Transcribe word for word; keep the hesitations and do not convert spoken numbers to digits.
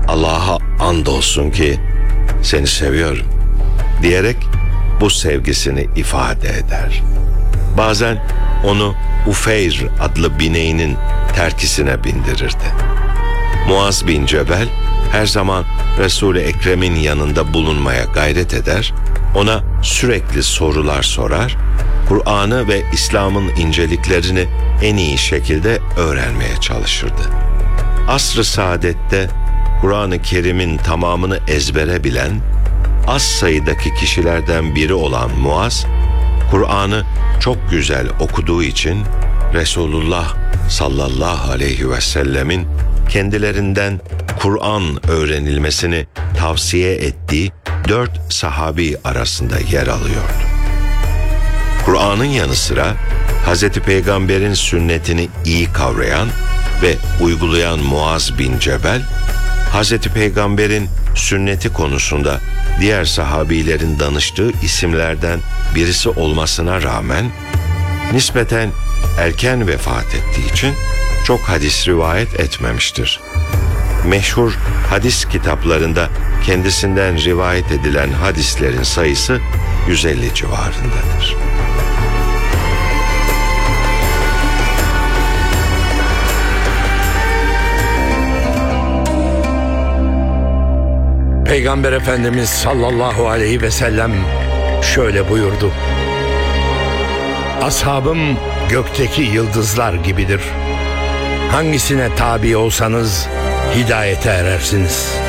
Allah'a andolsun ki seni seviyorum diyerek bu sevgisini ifade eder. Bazen onu Ufeyr adlı bineğinin terkisine bindirirdi. Muaz bin Cebel her zaman Resul-i Ekrem'in yanında bulunmaya gayret eder, ona sürekli sorular sorar, Kur'an'ı ve İslam'ın inceliklerini en iyi şekilde öğrenmeye çalışırdı. Asr-ı Saadet'te Kur'an-ı Kerim'in tamamını ezbere bilen, az sayıdaki kişilerden biri olan Muaz, Kur'an'ı çok güzel okuduğu için Resulullah sallallahu aleyhi ve sellemin kendilerinden Kur'an öğrenilmesini tavsiye ettiği dört sahabi arasında yer alıyordu. Kur'an'ın yanı sıra Hz. Peygamber'in sünnetini iyi kavrayan ve uygulayan Muaz bin Cebel, Hz. Peygamber'in sünneti konusunda diğer sahabilerin danıştığı isimlerden birisi olmasına rağmen nispeten erken vefat ettiği için çok hadis rivayet etmemiştir. Meşhur hadis kitaplarında kendisinden rivayet edilen hadislerin sayısı yüz elli civarındadır. Peygamber Efendimiz sallallahu aleyhi ve sellem şöyle buyurdu: Ashabım gökteki yıldızlar gibidir. Hangisine tabi olsanız hidayete erersiniz.